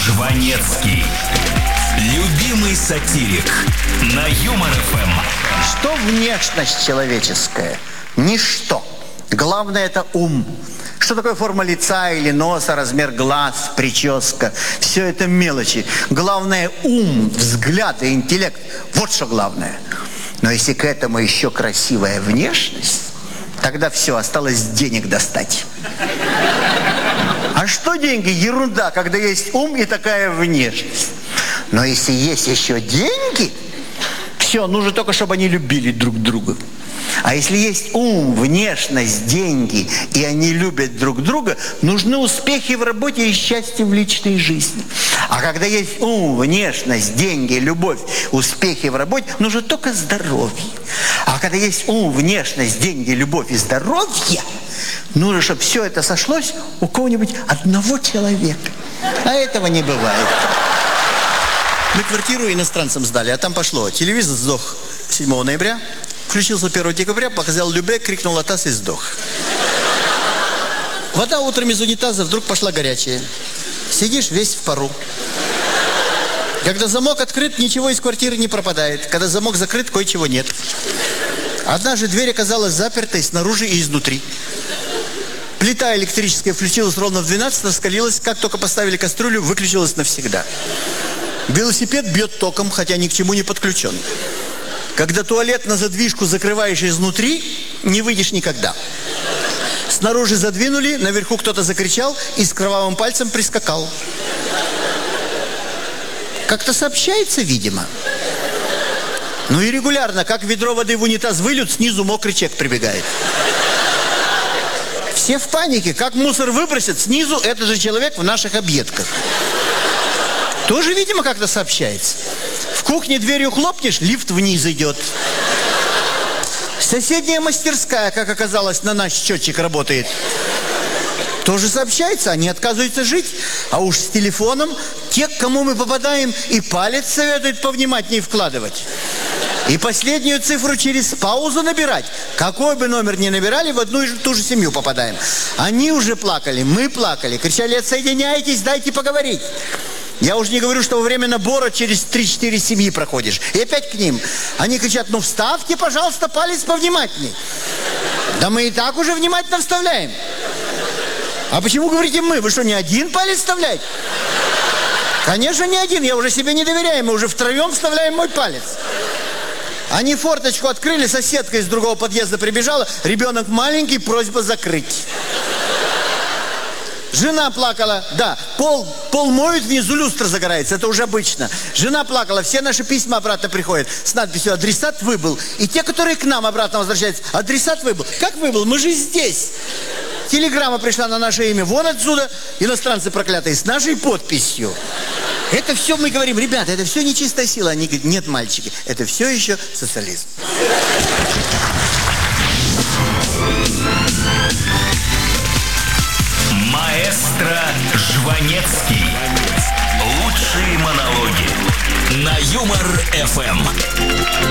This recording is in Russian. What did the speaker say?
Жванецкий. Любимый сатирик на Юмор ФМ. Что внешность человеческая? Ничто. Главное – это ум. Что такое форма лица или носа, размер глаз, прическа? Все это мелочи. Главное – ум, взгляд и интеллект. Вот что главное. Но если к этому еще красивая внешность, тогда все, осталось денег достать. А что деньги? Ерунда, когда есть ум и такая внешность. Но если есть еще деньги, все, нужно только, чтобы они любили друг друга. А если есть ум, внешность, деньги, и они любят друг друга, нужны успехи в работе и счастье в личной жизни. А когда есть ум, внешность, деньги, любовь, успехи в работе, нужно только здоровье. А когда есть ум, внешность, деньги, любовь и здоровье, нужно, чтобы все это сошлось у кого-нибудь одного человека. А этого не бывает. Мы квартиру иностранцам сдали, а там пошло. Телевизор сдох 7 ноября, включился 1 декабря, показал Любе, крикнул «Атас» и сдох. Вода утром из унитаза вдруг пошла горячая. Сидишь весь в пару. Когда замок открыт, ничего из квартиры не пропадает. Когда замок закрыт, кое-чего нет. Однажды дверь оказалась запертой снаружи и изнутри. Плита электрическая включилась ровно в 12, раскалилась. Как только поставили кастрюлю, выключилась навсегда. Велосипед бьет током, хотя ни к чему не подключен. Когда туалет на задвижку закрываешь изнутри, не выйдешь никогда. Снаружи задвинули, наверху кто-то закричал и с кровавым пальцем прискакал. Как-то сообщается, видимо. Ну и регулярно, как ведро воды в унитаз выльют, снизу мокрый человек прибегает. Все в панике, как мусор выбросят, снизу этот же человек в наших объедках. Тоже, видимо, как-то сообщается. В кухне дверью хлопнешь, лифт вниз идет. Соседняя мастерская, как оказалось, на наш счетчик работает. Тоже сообщается, они отказываются жить. А уж с телефоном те, к кому мы попадаем, и палец советуют повнимательнее вкладывать. И последнюю цифру через паузу набирать. Какой бы номер ни набирали, в одну и ту же семью попадаем. Они уже плакали, мы плакали, кричали: отсоединяйтесь, дайте поговорить. Я уже не говорю, что во время набора через 3-4 семьи проходишь. И опять к ним. Они кричат: ну вставьте, пожалуйста, палец повнимательней. Да мы и так уже внимательно вставляем. А почему говорите мы? Вы что, не один палец вставляете? Конечно, не один. Я уже себе не доверяю. Мы уже втроем вставляем мой палец. Они форточку открыли, соседка из другого подъезда прибежала. Ребенок маленький, просьба закрыть. Жена плакала, да, пол моют, внизу люстра загорается, это уже обычно. Жена плакала, все наши письма обратно приходят с надписью «Адресат выбыл». И те, которые к нам обратно возвращаются: адресат выбыл. Как выбыл? Мы же здесь. Телеграмма пришла на наше имя вон отсюда, иностранцы проклятые, с нашей подписью. Это все мы говорим: ребята, это все нечистая сила. Они говорят: нет, мальчики, это все еще социализм. Маэстро Жванецкий. Лучшие монологи на Юмор ФМ.